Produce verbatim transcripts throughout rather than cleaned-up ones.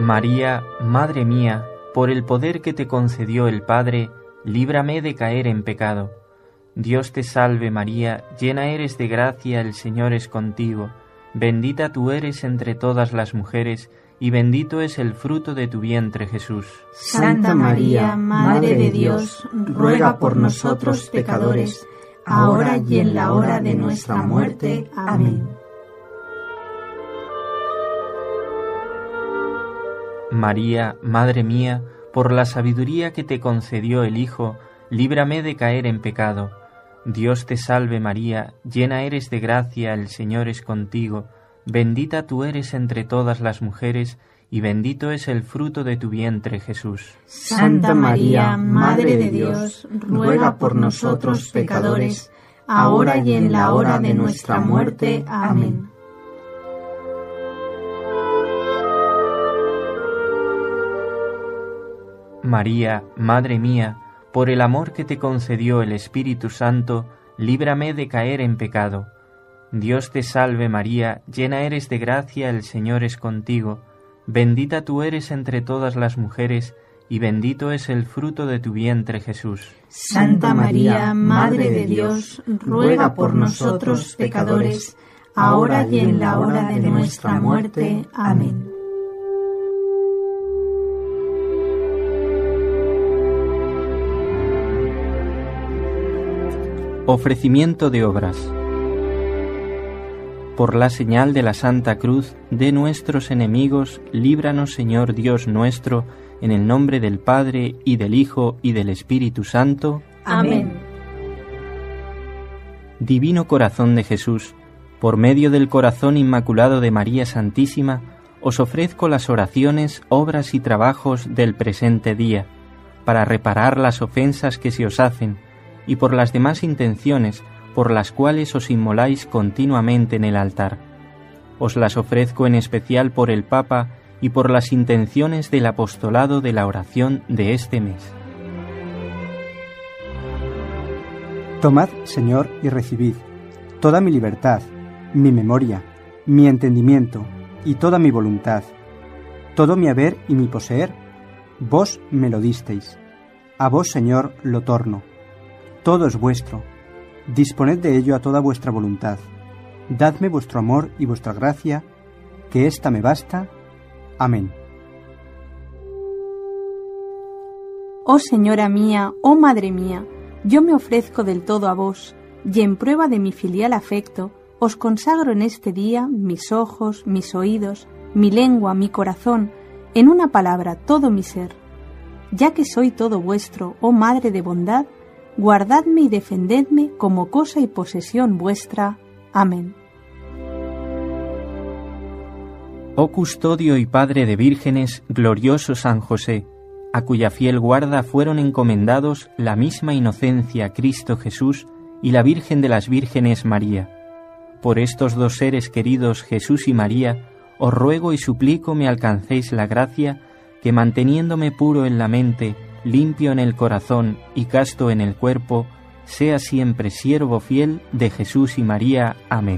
María, Madre mía, por el poder que te concedió el Padre, líbrame de caer en pecado. Dios te salve María, llena eres de gracia, el Señor es contigo. Bendita tú eres entre todas las mujeres, y bendito es el fruto de tu vientre, Jesús. Santa María, Madre de Dios, ruega por nosotros pecadores, ahora y en la hora de nuestra muerte. Amén. María, Madre mía, por la sabiduría que te concedió el Hijo, líbrame de caer en pecado. Dios te salve María, llena eres de gracia, el Señor es contigo. Bendita tú eres entre todas las mujeres, y bendito es el fruto de tu vientre, Jesús. Santa María, Madre de Dios, ruega por nosotros pecadores, ahora y en la hora de nuestra muerte. Amén. María, Madre mía, por el amor que te concedió el Espíritu Santo, líbrame de caer en pecado. Dios te salve María, llena eres de gracia, el Señor es contigo. Bendita tú eres entre todas las mujeres, y bendito es el fruto de tu vientre, Jesús. Santa María, Madre de Dios, ruega por nosotros pecadores, ahora y en la hora de nuestra muerte. Amén. Ofrecimiento de obras. Por la señal de la Santa Cruz de nuestros enemigos, líbranos, Señor Dios nuestro, en el nombre del Padre, y del Hijo, y del Espíritu Santo. Amén. Divino Corazón de Jesús, por medio del corazón inmaculado de María Santísima, os ofrezco las oraciones, obras y trabajos del presente día, para reparar las ofensas que se os hacen, y por las demás intenciones por las cuales os inmoláis continuamente en el altar. Os las ofrezco en especial por el Papa y por las intenciones del apostolado de la oración de este mes. Tomad, Señor, y recibid toda mi libertad, mi memoria, mi entendimiento y toda mi voluntad, todo mi haber y mi poseer, vos me lo disteis. A vos, Señor, lo torno. Todo es vuestro. Disponed de ello a toda vuestra voluntad. Dadme vuestro amor y vuestra gracia, que ésta me basta. Amén. Oh Señora mía, oh Madre mía, yo me ofrezco del todo a vos, y en prueba de mi filial afecto, os consagro en este día mis ojos, mis oídos, mi lengua, mi corazón, en una palabra, todo mi ser. Ya que soy todo vuestro, oh Madre de bondad, guardadme y defendedme como cosa y posesión vuestra. Amén. Oh custodio y padre de vírgenes, glorioso San José, a cuya fiel guarda fueron encomendados la misma inocencia Cristo Jesús y la Virgen de las Vírgenes María. Por estos dos seres queridos, Jesús y María, os ruego y suplico me alcancéis la gracia que, manteniéndome puro en la mente, limpio en el corazón y casto en el cuerpo, sea siempre siervo fiel de Jesús y María. Amén.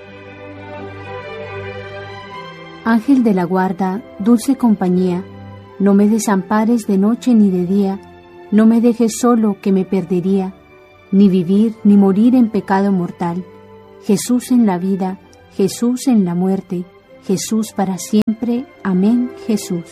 Ángel de la guarda, dulce compañía, no me desampares de noche ni de día, no me dejes solo que me perdería, ni vivir ni morir en pecado mortal. Jesús en la vida, Jesús en la muerte, Jesús para siempre. Amén, Jesús.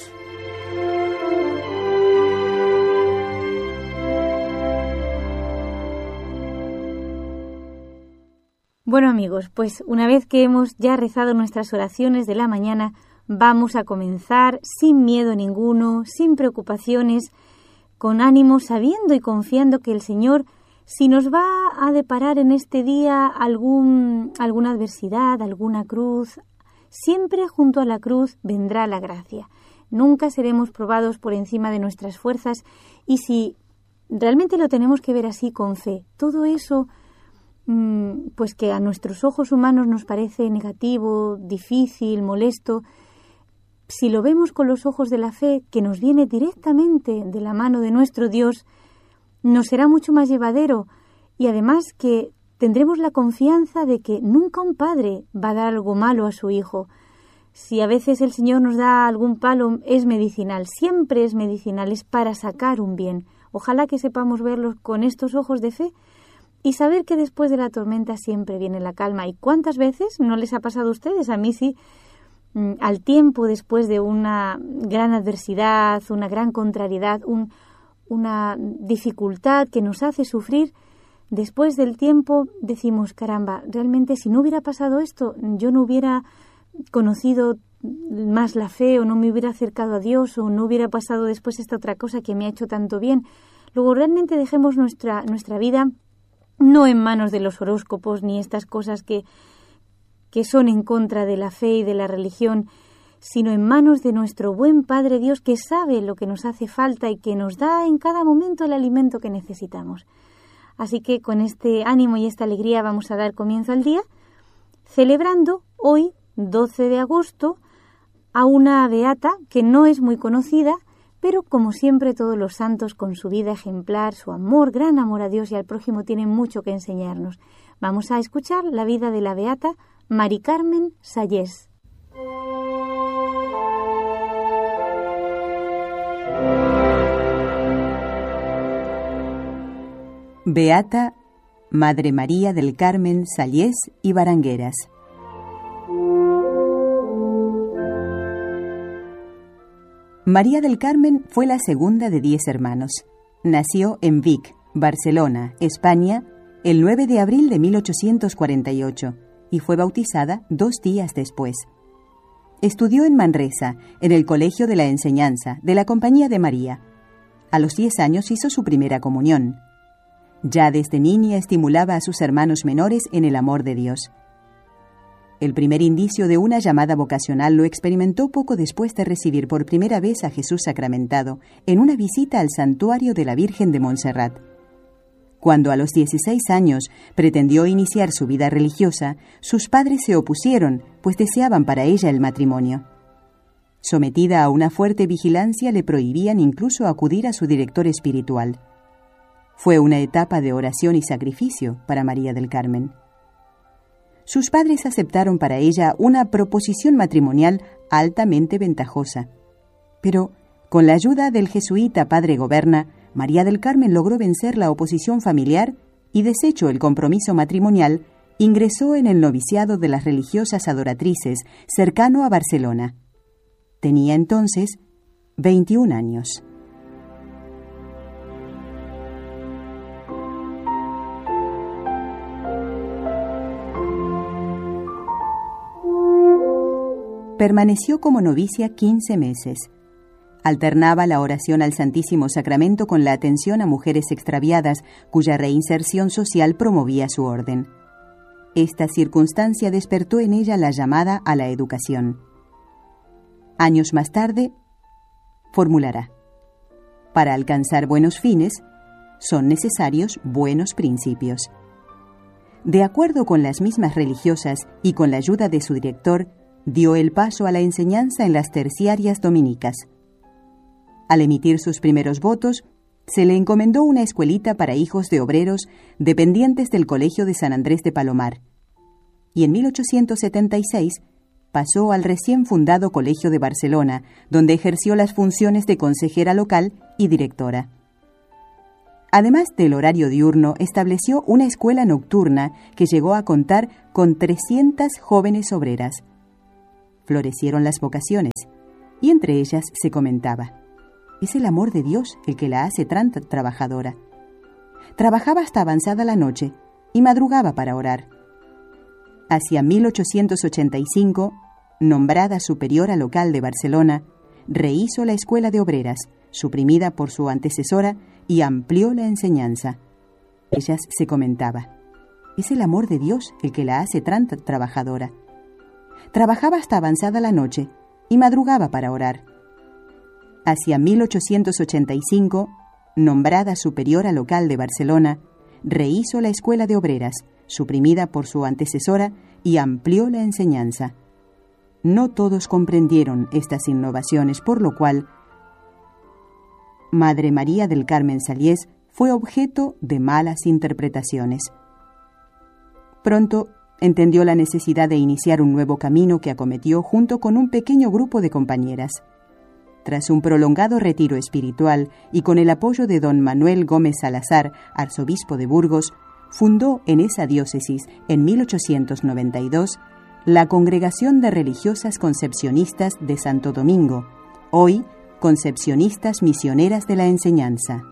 Bueno amigos, pues una vez que hemos ya rezado nuestras oraciones de la mañana, vamos a comenzar sin miedo ninguno, sin preocupaciones, con ánimo, sabiendo y confiando que el Señor, si nos va a deparar en este día algún, alguna adversidad, alguna cruz, siempre junto a la cruz vendrá la gracia. Nunca seremos probados por encima de nuestras fuerzas, y si realmente lo tenemos que ver así con fe, todo eso pues que a nuestros ojos humanos nos parece negativo, difícil, molesto, si lo vemos con los ojos de la fe, que nos viene directamente de la mano de nuestro Dios, nos será mucho más llevadero, y además que tendremos la confianza de que nunca un padre va a dar algo malo a su hijo. Si a veces el Señor nos da algún palo, es medicinal, siempre es medicinal, es para sacar un bien. Ojalá que sepamos verlos con estos ojos de fe y saber que después de la tormenta siempre viene la calma. ¿Y cuántas veces no les ha pasado a ustedes? A mí sí, al tiempo, después de una gran adversidad, una gran contrariedad, un, una dificultad que nos hace sufrir, después del tiempo decimos, caramba, realmente si no hubiera pasado esto, yo no hubiera conocido más la fe, o no me hubiera acercado a Dios, o no hubiera pasado después esta otra cosa que me ha hecho tanto bien. Luego realmente dejemos nuestra, nuestra vida no en manos de los horóscopos ni estas cosas que, que son en contra de la fe y de la religión, sino en manos de nuestro buen Padre Dios, que sabe lo que nos hace falta y que nos da en cada momento el alimento que necesitamos. Así que con este ánimo y esta alegría vamos a dar comienzo al día, celebrando hoy, doce de agosto, a una beata que no es muy conocida, pero como siempre todos los santos con su vida ejemplar, su amor, gran amor a Dios y al prójimo tienen mucho que enseñarnos. Vamos a escuchar la vida de la beata Mari Carmen Sallés. Beata Madre María del Carmen Sallés y Barangueras. María del Carmen fue la segunda de diez hermanos. Nació en Vic, Barcelona, España, el nueve de abril de mil ochocientos cuarenta y ocho y fue bautizada dos días después. Estudió en Manresa, en el Colegio de la Enseñanza, de la Compañía de María. A los diez años hizo su primera comunión. Ya desde niña estimulaba a sus hermanos menores en el amor de Dios. El primer indicio de una llamada vocacional lo experimentó poco después de recibir por primera vez a Jesús sacramentado en una visita al santuario de la Virgen de Montserrat. Cuando a los dieciséis años pretendió iniciar su vida religiosa, sus padres se opusieron, pues deseaban para ella el matrimonio. Sometida a una fuerte vigilancia, le prohibían incluso acudir a su director espiritual. Fue una etapa de oración y sacrificio para María del Carmen. Sus padres aceptaron para ella una proposición matrimonial altamente ventajosa. Pero, con la ayuda del jesuita padre Goberna, María del Carmen logró vencer la oposición familiar y, deshecho el compromiso matrimonial, ingresó en el noviciado de las religiosas adoratrices, cercano a Barcelona. Tenía entonces veintiún años. Permaneció como novicia quince meses. Alternaba la oración al Santísimo Sacramento con la atención a mujeres extraviadas, cuya reinserción social promovía su orden. Esta circunstancia despertó en ella la llamada a la educación. Años más tarde, formulará: para alcanzar buenos fines, son necesarios buenos principios. De acuerdo con las mismas religiosas y con la ayuda de su director, dio el paso a la enseñanza en las terciarias dominicas. Al emitir sus primeros votos, se le encomendó una escuelita para hijos de obreros dependientes del Colegio de San Andrés de Palomar, y en mil ochocientos setenta y seis pasó al recién fundado Colegio de Barcelona, donde ejerció las funciones de consejera local y directora. Además del horario diurno, estableció una escuela nocturna que llegó a contar con trescientas jóvenes obreras. Florecieron las vocaciones, y entre ellas se comentaba: es el amor de Dios el que la hace tan trabajadora. Trabajaba hasta avanzada la noche y madrugaba para orar. Hacia mil ochocientos ochenta y cinco, nombrada superiora local de Barcelona, rehizo la escuela de obreras, suprimida por su antecesora, y amplió la enseñanza. Ellas se comentaba: es el amor de Dios el que la hace tan trabajadora. Trabajaba hasta avanzada la noche y madrugaba para orar. Hacia mil ochocientos ochenta y cinco, nombrada superiora local de Barcelona, rehizo la escuela de obreras, suprimida por su antecesora, y amplió la enseñanza. No todos comprendieron estas innovaciones, por lo cual Madre María del Carmen Sallés fue objeto de malas interpretaciones. Pronto, entendió la necesidad de iniciar un nuevo camino que acometió junto con un pequeño grupo de compañeras. Tras un prolongado retiro espiritual y con el apoyo de don Manuel Gómez Salazar, arzobispo de Burgos, fundó en esa diócesis, en mil ochocientos noventa y dos, la Congregación de Religiosas Concepcionistas de Santo Domingo, hoy Concepcionistas Misioneras de la Enseñanza.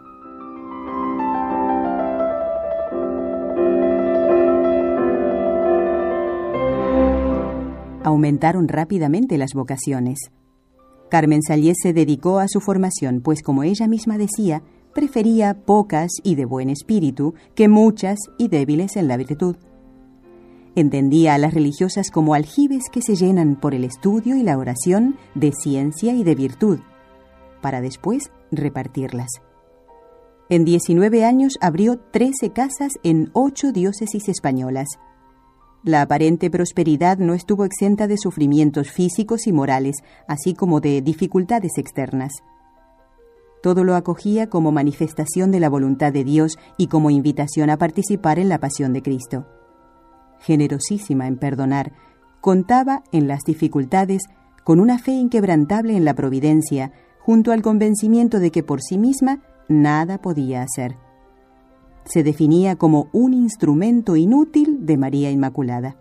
Aumentaron rápidamente las vocaciones. Carmen Sallés se dedicó a su formación, pues como ella misma decía, prefería pocas y de buen espíritu que muchas y débiles en la virtud. Entendía a las religiosas como aljibes que se llenan por el estudio y la oración de ciencia y de virtud, para después repartirlas. En diecinueve años abrió trece casas en ocho diócesis españolas. La aparente prosperidad no estuvo exenta de sufrimientos físicos y morales, así como de dificultades externas. Todo lo acogía como manifestación de la voluntad de Dios y como invitación a participar en la pasión de Cristo. Generosísima en perdonar, contaba en las dificultades con una fe inquebrantable en la providencia, junto al convencimiento de que por sí misma nada podía hacer. Se definía como un instrumento inútil de María Inmaculada.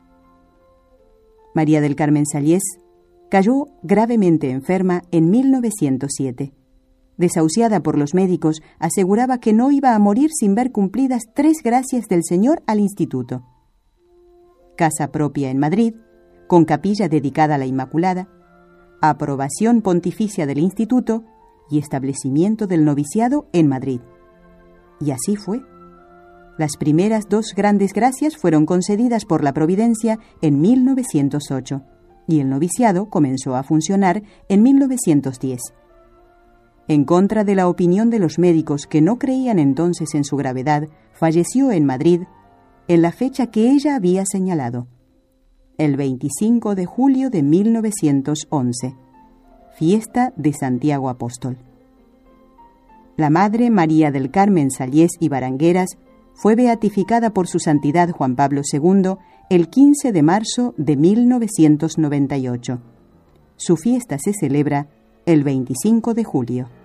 María del Carmen Sallés cayó gravemente enferma en mil novecientos siete. Desahuciada por los médicos, aseguraba que no iba a morir sin ver cumplidas tres gracias del Señor al instituto. Casa propia en Madrid, con capilla dedicada a la Inmaculada, aprobación pontificia del instituto y establecimiento del noviciado en Madrid. Y así fue. Las primeras dos grandes gracias fueron concedidas por la Providencia en mil novecientos ocho y el noviciado comenzó a funcionar en mil novecientos diez. En contra de la opinión de los médicos que no creían entonces en su gravedad, falleció en Madrid en la fecha que ella había señalado, el veinticinco de julio de mil novecientos once, fiesta de Santiago Apóstol. La Madre María del Carmen Sallés y Barangueras fue beatificada por su santidad Juan Pablo segundo el quince de marzo de mil novecientos noventa y ocho. Su fiesta se celebra el veinticinco de julio.